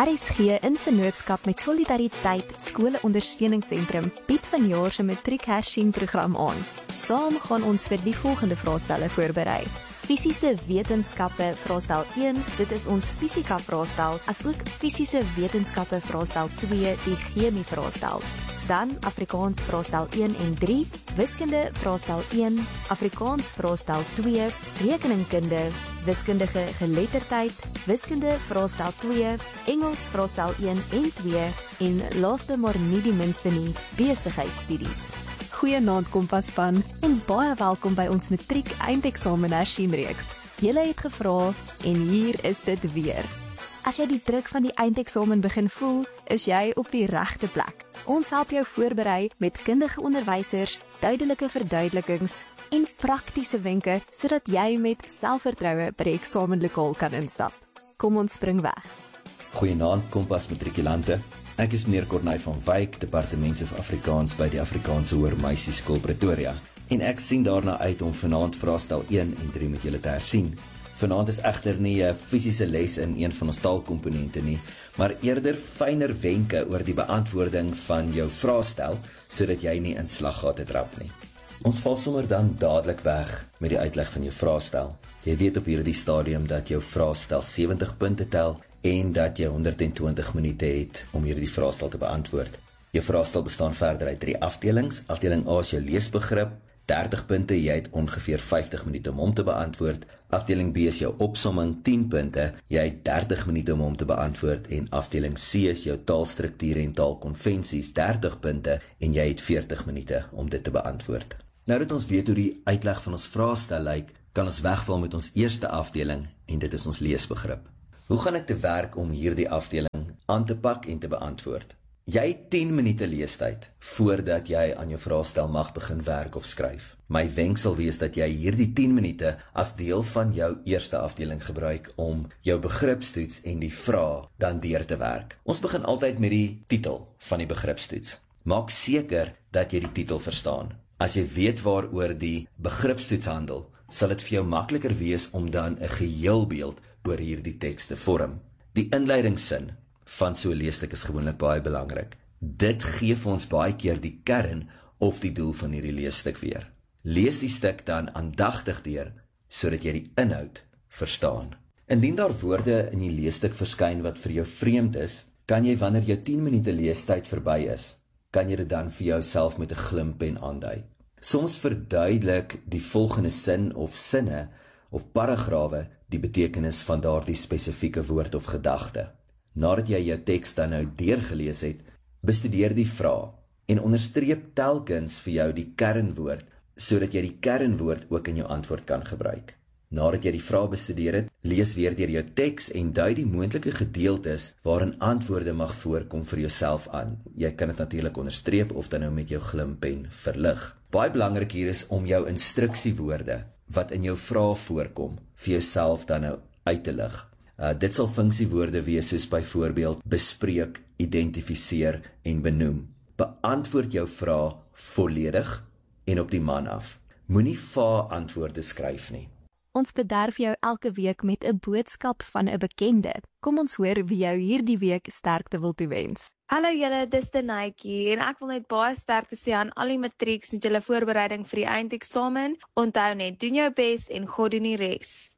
RSG in vennootskap met Solidariteit Skole-ondersteuningssentrum bied vanjaar se matriek-hashing-program aan. Saam gaan ons vir die volgende vraestelle voorberei. Fisiese wetenskappe vraestel 1, dit is ons fisika vraestel, asook fisiese wetenskappe vraestel 2, die chemie vraestel. Dan Afrikaans vraestel 1 en 3, wiskunde vraestel 1, Afrikaans vraestel 2, rekeningkunde, wiskundige geletterdheid, wiskunde vraestel 2, Engels vraestel 1 en 2 en laaste maar nie die minste nie, besigheidstudies. Goeienaand Kompaspan en baie welkom by ons matriek eindeksamen hersien-reeks. Julle het gevra en hier is dit weer. As jy die druk van die eindeksamen begin voel, is jy op die regte plek. Ons help jou voorberei met kundige onderwysers, duidelike verduidelikings en praktiese wenke sodat jy met selfvertroue by die eksamenlokaal kan instap. Kom ons spring weg. Goeienaand Kompas matrikulante. Ek is meneer Corneil van Wyk, Departement van Afrikaans by die Afrikaanse Hoërmeisieskool Pretoria. En ek sien daarna uit om vanaand vraestel 1 en 3 met julle te hersien. Vanaand is egter nie 'n fisiese les in een van ons taalkomponente nie, maar eerder fyner wenke oor die beantwoording van jou vraestel, sodat jy nie in slaggate trap nie. Ons val sommer dan dadelik weg met die uitleg van jou vraestel. Jy weet op hierdie stadium dat jou vraestel 70 punte tel en dat jy 120 minute het om hierdie vraestel te beantwoord. Jou vraestel bestaan verder uit 3 afdelings. Afdeling A is jou leesbegrip, 30 punte, jy het ongeveer 50 minute om hom te beantwoord. Afdeling B is jou opsomming, 10 punte, jy het 30 minute om hom te beantwoord. En afdeling C is jou taalstrukture en taalkonvensies, 30 punte, en jy het 40 minute om dit te beantwoord. Nou dat ons weet hoe die uitleg van ons vraestel lyk, kan ons wegval met ons eerste afdeling, en dit is ons leesbegrip. Hoe gaan ek te werk om hierdie afdeling aan te pak en te beantwoord? Jy het 10 minute leestyd voordat jy aan jou vraestel mag begin werk of skryf. My wenk sal wees dat jy hierdie 10 minute as deel van jou eerste afdeling gebruik om jou begripstoets en die vrae dan deur te werk. Ons begin altyd met die titel van die begripstoets. Maak seker dat jy die titel verstaan. As jy weet waaroor die begripstoets handel, sal dit vir jou makliker wees om dan 'n geheelbeeld oor hierdie teks te vorm. Die inleidingssin van so 'n leesstuk is gewoonlik baie belangrik. Dit gee vir ons baie keer die kern of die doel van hierdie leesstuk weer. Lees die stuk dan aandagtig deur, sodat jy die inhoud verstaan. Indien daar woorde in die leesstuk verskyn wat vir jou vreemd is, kan jy wanneer jou 10 minute leestyd verby is, kan jy dit dan vir jouself met 'n glimpen aandui. Soms verduidelik die volgende sin of sinne of paragrawe die betekenis van daardie spesifieke woord of gedagte. Nadat jy jou teks dan nou deurgelees het, bestudeer die vraag en onderstreep telkens vir jou die kernwoord, sodat jy die kernwoord ook in jou antwoord kan gebruik. Nadat jy die vraag bestudeer het, lees weer deur jou teks en dui die moontlike gedeeltes waarin antwoorde mag voorkom vir jouself aan. Jy kan dit natuurlik onderstreep of dan nou met jou glimpen verlig. Baie belangrik hier is om jou instruksiewoorde wat in jou vraag voorkom vir jouself dan nou uit te lig. Dit sal funksiewoorde wees soos byvoorbeeld bespreek, identifiseer en benoem. Beantwoord jou vraag volledig en op die man af. Moenie va-antwoorde skryf nie. Ons bederf jou elke week met 'n boodskap van 'n bekende. Kom ons hoor wie jou hierdie week sterkte wil toewens. Hallo julle, dis Denaitjie en ek wil net baie sterkte sê aan al die matrieks met julle voorbereiding vir die eindeksamen. Onthou net, doen jou bes en God doen die res.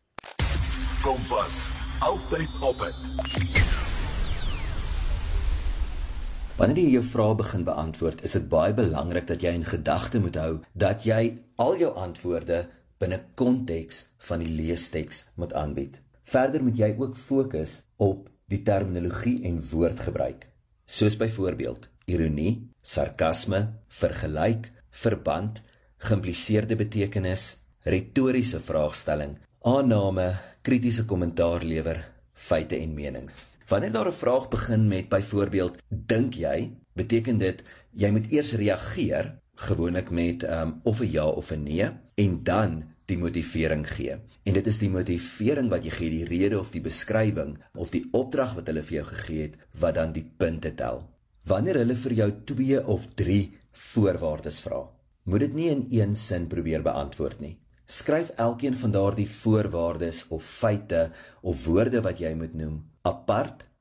Kompas, altyd op het. Wanneer jy jou vrae begin beantwoord, is dit baie belangrik dat jy in gedagte moet hou dat jy al jou antwoorde binne konteks van die leesteks moet aanbied. Verder moet jy ook fokus op die terminologie en woordgebruik, soos byvoorbeeld ironie, sarkasme, vergelyk, verband, geïmpliseerde betekenis, retoriese vraagstelling, aanname, kritiese kommentaar lewer, feite en menings. Wanneer daar 'n vraag begin met byvoorbeeld dink jy, beteken dit jy moet eers reageer, gewoonlik met of 'n ja of 'n nee, en dan die motivering gee. En dit is die motivering wat jy gee, die rede of die beskrywing of die opdrag wat hulle vir jou gegee het, wat dan die punte tel. Wanneer hulle vir jou 2 of 3 voorwaardes vra, moet dit nie in een sin probeer beantwoord nie. Skryf elkeen van daardie voorwaardes of feite of woorde wat jy moet noem apart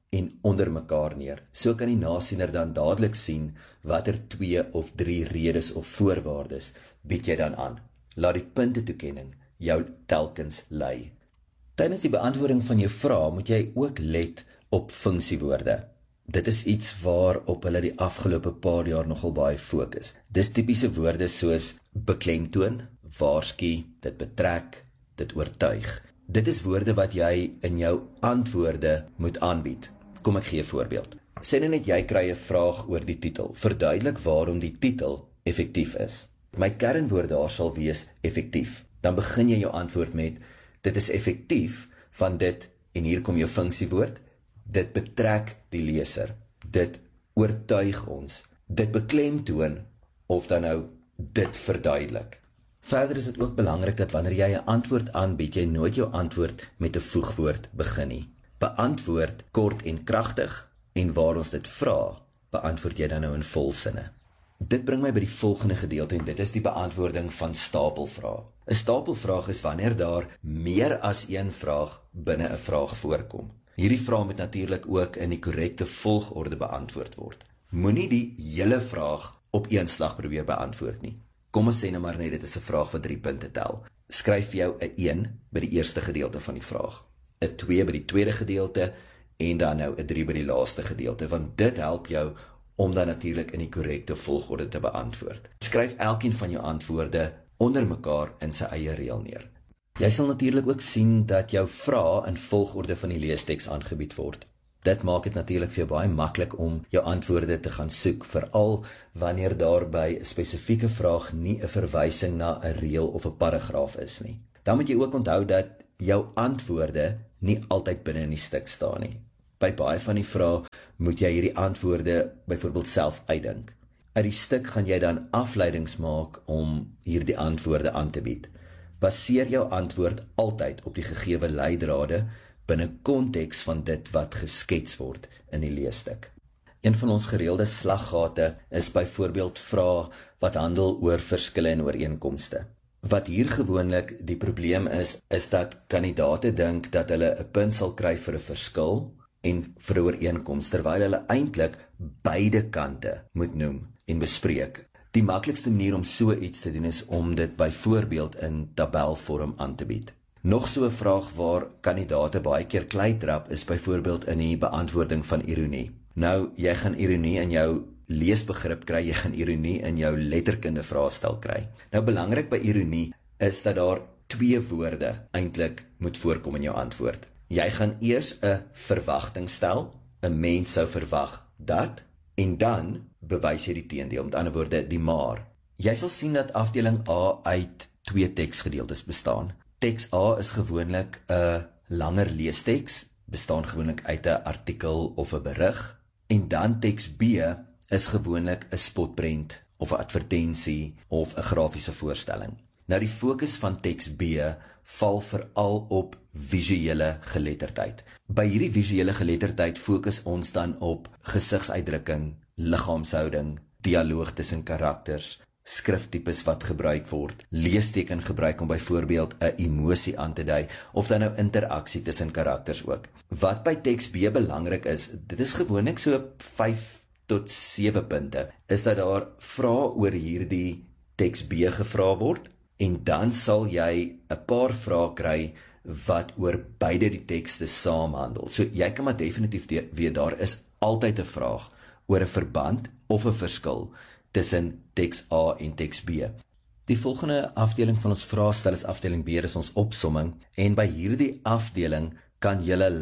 en onder mekaar neer. So kan die nasiener dan dadelik sien watter 2 of 3 redes of voorwaardes bied jy dan aan. Laat die puntetoekenning jou telkens lei. Tydens die beantwoording van jou vraag moet jy ook let op funksiewoorde. Dit is iets waarop hulle die afgelope paar jaar nogal baie fokus. Dis tipiese woorde soos beklemtoon, waarsku, dit betrek, dit oortuig. Dit is woorde wat jy in jou antwoorde moet aanbied. Kom ek gee 'n voorbeeld. Sê net jy kry 'n vraag oor die titel. Verduidelik waarom die titel effektief is. My kernwoord daar sal wees effektief. Dan begin jy jou antwoord met, dit is effektief van dit, en hier kom jou funksiewoord, dit betrek die leser, dit oortuig ons, dit beklemtoon, of dan nou dit verduidelik. Verder is dit ook belangrik dat wanneer jy 'n antwoord aanbied, jy nooit jou antwoord met 'n voegwoord begin nie. Beantwoord kort en kragtig, en waar ons dit vra, beantwoord jy dan nou in volsinne. Dit bring my by die volgende gedeelte, en dit is die beantwoording van stapelvrae. 'n Stapelvraag is wanneer daar meer as een vraag binne 'n vraag voorkom. Hierdie vraag moet natuurlik ook in die korrekte volgorde beantwoord word. Moenie die hele vraag op een slag probeer beantwoord nie. Kom ons sê nou maar net, dit is 'n vraag wat 3 punte tel. Skryf jou 'n 1 by die eerste gedeelte van die vraag, 'n 2 by die tweede gedeelte, en dan nou 'n 3 by die laaste gedeelte, want dit help jou om dan natuurlik in die korrekte volgorde te beantwoord. Skryf elkeen van jou antwoorde onder mekaar in sy eie reël neer. Jy sal natuurlik ook sien dat jou vrae in volgorde van die leesteks aangebied word. Dit maak dit natuurlik vir jou baie maklik om jou antwoorde te gaan soek, veral wanneer daar by 'n spesifieke vraag nie 'n verwysing na 'n reël of 'n paragraaf is nie. Dan moet jy ook onthou dat jou antwoorde nie altyd binne in die stuk staan nie. By baie van die vrae moet jy hierdie antwoorde byvoorbeeld self uitdink. Uit die stuk gaan jy dan afleidings maak om hierdie antwoorde aan te bied. Baseer jou antwoord altyd op die gegewe leidrade binne konteks van dit wat geskets word in die leesstuk. Een van ons gereelde slaggate is byvoorbeeld vrae wat handel oor verskille en ooreenkomste. Wat hier gewoonlik die probleem is dat kandidaate dink dat hulle 'n punt sal kry vir 'n verskil en vir 'n ooreenkoms, terwyl hulle eintlik beide kante moet noem en bespreek. Die maklikste manier om so iets te doen is om dit byvoorbeeld in tabelvorm aan te bied. Nog so 'n vraag waar kandidaate baie keer kleitrap is byvoorbeeld in die beantwoording van ironie. Nou, jy gaan ironie in jou leesbegrip kry, jy gaan ironie in jou letterkunde vraestel kry. Nou, belangrik by ironie is dat daar 2 woorde eintlik moet voorkom in jou antwoord. Jy gaan eers 'n verwagting stel, 'n mens sou verwag dat, en dan bewys jy die teendeel, met ander woorde die maar. Jy sal sien dat afdeling A uit 2 teksgedeeltes bestaan. Teks A is gewoonlik 'n langer leesteks, bestaan gewoonlik uit 'n artikel of 'n berig, en dan teks B is gewoonlik 'n spotprent of 'n advertensie of 'n grafiese voorstelling. Nou, die fokus van teks B val veral op visuele geletterdheid. By hierdie visuele geletterdheid fokus ons dan op gesigsuitdrukking, liggaamshouding, dialoog tussen karakters, skrifttypes wat gebruik word, leesteken gebruik om byvoorbeeld 'n emosie aan te dui, of dan nou interaksie tussen karakters ook. Wat by teks B belangrik is, dit is gewoonlik so 5 tot 7 punte, is dat daar vrae oor hierdie teks B gevra word, en dan sal jy 'n paar vrae kry wat oor beide die tekste saam handel. So jy kan maar definitief weet daar is altyd 'n vraag oor 'n verband of 'n verskil tussen teks A en teks B. Die volgende afdeling van ons vraestel is afdeling B, dis ons opsomming, en by hierdie afdeling kan julle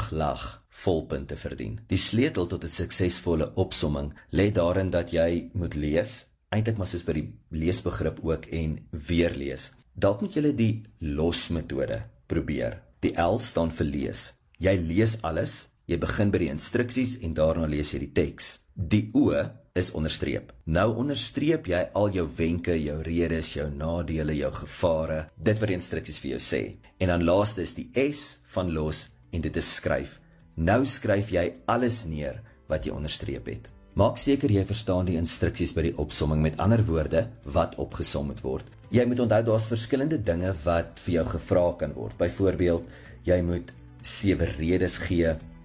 lag volpunte verdien. Die sleutel tot 'n suksesvolle opsomming lê daarin dat jy moet lees, eintlik maar soos by die leesbegrip ook, en weer lees. Dalk moet julle die losmetode probeer. Die L staan vir lees. Jy lees alles, jy begin by die instruksies en daarna lees jy die teks. Die O is onderstreep. Nou onderstreep jy al jou wenke, jou redes, jou nadele, jou gevare, dit wat die instruksies vir jou sê. En dan laaste is die S van los, en dit is skryf. Nou skryf jy alles neer wat jy onderstreep het. Maak seker jy verstaan die instruksies by die opsomming, met ander woorde, wat opgesom moet word. Jy moet onthou, daar's verskillende dinge wat vir jou gevra kan word. Byvoorbeeld, jy moet 7 redes gee,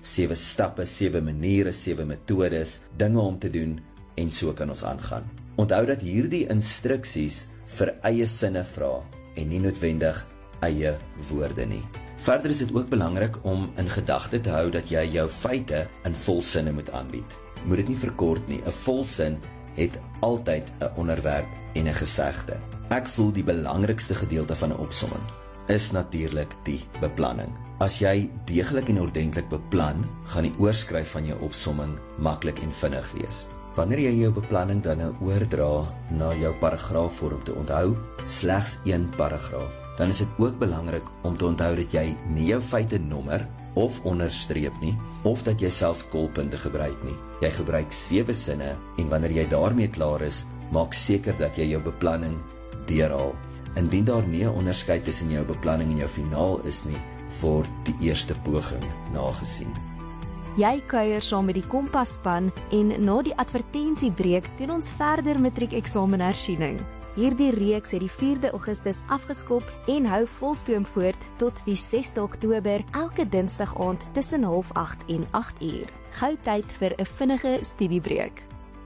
7 stappe, 7 maniere, 7 metodes, dinge om te doen en so kan ons aangaan. Onthou dat hierdie instruksies vir eie sinne vra en nie noodwendig eie woorde nie. Verder is dit ook belangrik om in gedagte te hou dat jy jou feite in volsinne moet aanbied. Moet dit nie verkort nie. 'n Volsin het altyd 'n onderwerp en 'n gesegde. Ek voel die belangrikste gedeelte van 'n opsomming is natuurlik die beplanning. As jy deeglik en ordentlik beplan, gaan die oorskryf van jou opsomming maklik en vinnig wees. Wanneer jy jou beplanning dan nou oordra na jou paragraafvorm te onthou, slegs 1 paragraaf, dan is dit ook belangrik om te onthou dat jy nie jou feite nommer of onderstreep nie, of dat jy selfs kolpunte gebruik nie. Jy gebruik 7 sinne en wanneer jy daarmee klaar is, maak seker dat jy jou beplanning deurhaal. Indien daar nie 'n onderskeid tussen jou beplanning en jou finaal is nie, word die eerste poging nagesien. Jy kuier saam met die Kompas-span en na die advertensiebreek doen ons verder matriek-eksamenhersiening. Hierdie reeks het die 4de Augustus afgeskop en hou volstoom voort tot die 6de Oktober elke Dinsdag aand tussen 7:30 en 8:00. Gou tyd vir 'n vinnige studiebreek.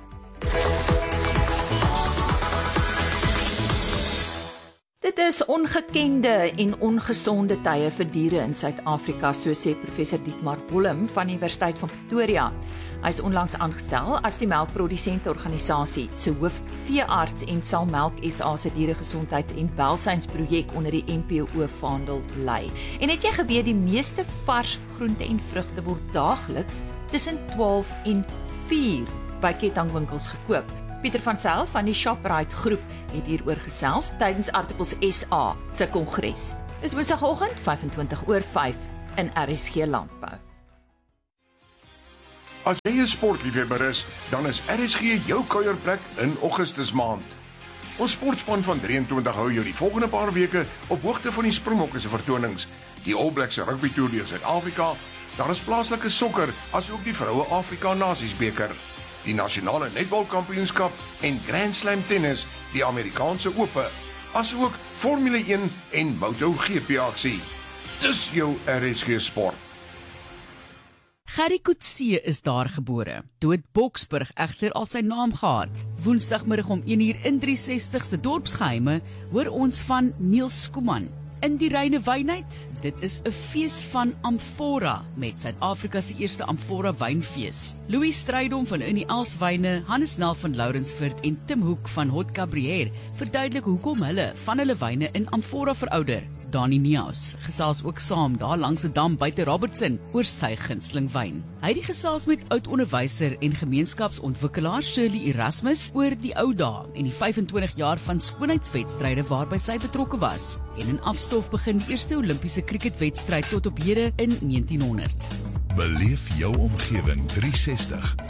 Dit is ongekende en ongesonde tye vir diere in Suid-Afrika, so sê professor Dietmar Bollem van die Universiteit van Pretoria. Hy is onlangs aangestel as die melkprodusenteorganisasie se hoofveearts en sal Melk SA se dieregesondheids- en welsynsprojek onder die NPO-vaandel lei. En het jy geweet die meeste vars groente en vrugte word daagliks tussen 12 en 4 by kettingwinkels gekoop? Pieter van Sail van die Shoprite groep het hieroor gesels tydens Aartappels SA se kongres. Dis Woensdagoggend 5:25 in RSG Landbou. As jy 'n sportliefhebber is, dan is RSG jou kuierplek in Augustus maand. Ons sportspan van 23 hou jou die volgende paar weke op hoogte van die Springbokke se vertonings, die All Blacks se rugby toer deur Suid-Afrika, daar is plaaslike sokker, asook die Vroue Afrika Nasiesbeker, die nasionale netbalkampioenskap en Grand Slam tennis, die Amerikaanse Ope, asook Formule 1 en MotoGP aksie. Dis jou RSG Sport. Gerry Coetzee is daar gebore, toe het Boksburg egter al sy naam gehad. Woensdagmiddag om 1:00 in 360 se dorpsgeheime hoor ons van Niels Skuman. In die reine wynheid, dit is 'n fees van Amphora met Suid-Afrika se eerste Amphora wynfees. Louis Strydom van Unie Elswyne, Hannes Nel van Lourensford en Tim Hoek van Hot Cabrier verduidelik hoekom hulle van hulle wyne in Amphora verouder. Dani Neus gesels ook saam daar langs 'n dam buite Robertson oor sy gunsteling wyn. Hy het die gesels met oud-onderwyser en gemeenskapsontwikkelaar Shirley Erasmus oor die ou dae en die 25 jaar van skoonheidswedstryde waarby sy betrokke was. En in Afstof begin die eerste Olimpiese cricketwedstryd tot op hede in 1900. Beleef jou omgewing 360